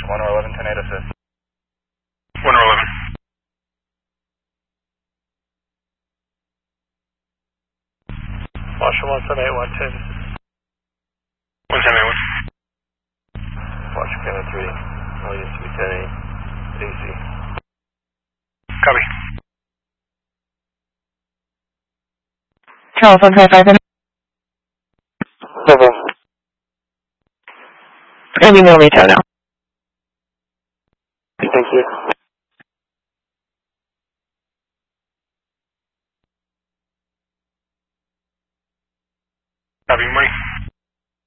1 or 11, 10 8 assist. 1 or 11. Washington 178, 110. 110, 1. Washington 3, Williams 310, AC. Copy. Charles 155. Going to be Mill Retail now. Thank you.